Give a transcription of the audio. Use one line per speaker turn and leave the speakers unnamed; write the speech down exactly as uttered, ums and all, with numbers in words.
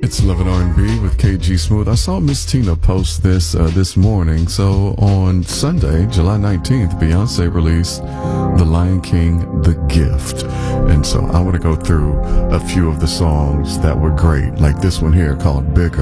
It's Lovin' R and B with K G Smooth. I saw Miss Tina post this uh, this morning. So on Sunday, July nineteenth, Beyonce released The Lion King, The Gift. And so I want to go through a few of the songs that were great, like this one here called Bigger.